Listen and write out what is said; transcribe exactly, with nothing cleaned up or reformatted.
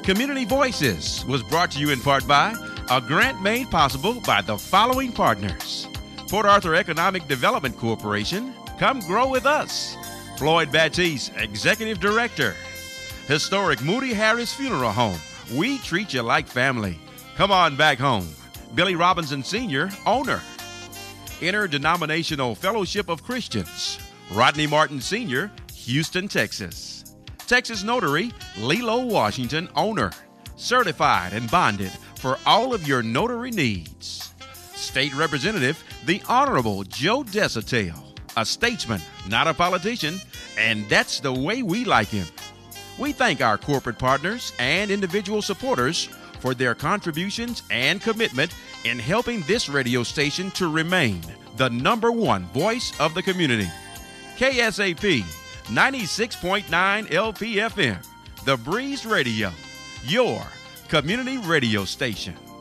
Community Voices was brought to you in part by a grant made possible by the following partners: Port Arthur Economic Development Corporation, come grow with us. Floyd Batiste, Executive Director. Historic Moody Harris Funeral Home, we treat you like family. Come on back home. Billy Robinson Senior, owner. Interdenominational Fellowship of Christians, Rodney Martin Senior, Houston, Texas. Texas Notary, Lilo Washington, owner. Certified and bonded for all of your notary needs. State Representative, the Honorable Joe Desautel, a statesman, not a politician, and that's the way we like him. We thank our corporate partners and individual supporters for their contributions and commitment in helping this radio station to remain the number one voice of the community. K S A P ninety-six point nine L P F M, The Breeze Radio, your community radio station.